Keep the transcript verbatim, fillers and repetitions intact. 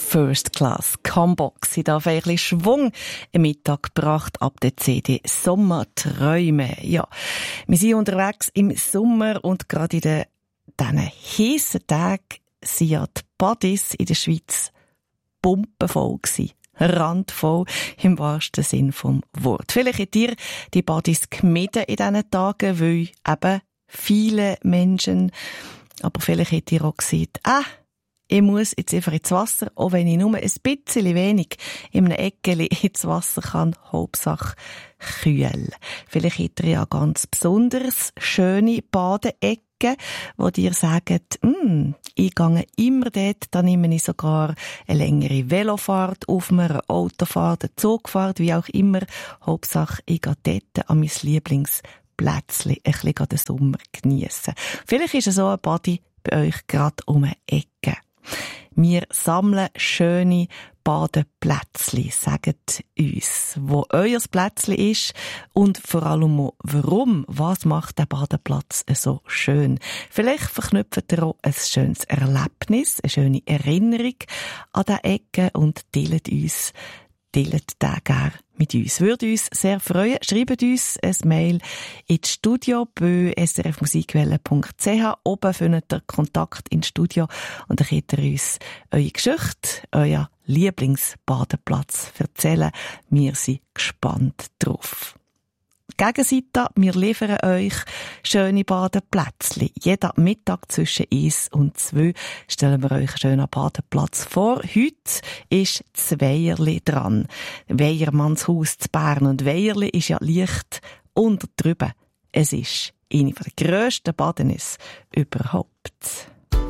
First Class Combox. Sie darf ein bisschen Schwung im Mittag gebracht ab der C D Sommerträume. Ja, wir sind unterwegs im Sommer und gerade in den, diesen heissen Tagen sind ja die Badis in der Schweiz pumpenvoll gewesen. Randvoll im wahrsten Sinn vom Wort. Vielleicht habt ihr die Badis gemieden in diesen Tagen, weil eben viele Menschen, aber vielleicht habt ihr auch gesagt, ah, ich muss jetzt einfach ins Wasser, auch wenn ich nur ein bisschen wenig in einem Eckeli ins Wasser kann, Hauptsache kühl. Vielleicht habt ihr ja ganz besonders schöne Badeecken, wo dir sagen, mm, ich gehe immer dort, dann nehme ich sogar eine längere Velofahrt auf mir, eine Autofahrt, eine Zugfahrt, wie auch immer. Hauptsache, ich gehe dort an mein Lieblingsplätzchen ein bisschen den Sommer geniessen. Vielleicht ist es so ein Badi bei euch gerade um eine Ecke. Wir sammeln schöne Badeplätzchen. Sagt uns, wo euer Plätzchen ist und vor allem auch, warum, was macht der Badeplatz so schön. Vielleicht verknüpft ihr auch ein schönes Erlebnis, eine schöne Erinnerung an diese Ecke und teilt uns, teilt den gerne mit uns. Würde uns sehr freuen. Schreibt uns ein Mail ins Studio bei s r f musikwelle punkt c h. Oben findet ihr Kontakt ins Studio und dann könnt ihr uns eure Geschichte, euer Lieblingsbadeplatz erzählen. Wir sind gespannt drauf. Gegenseite, wir liefern euch schöne Badeplätzchen. Jeden Mittag zwischen eins und zwei stellen wir euch einen schönen Badeplatz vor. Heute ist das Weierli dran. Weiermannshaus zu Bern. Und Weierli ist ja leicht unter drüben. Es ist eine der grössten Badenisse überhaupt.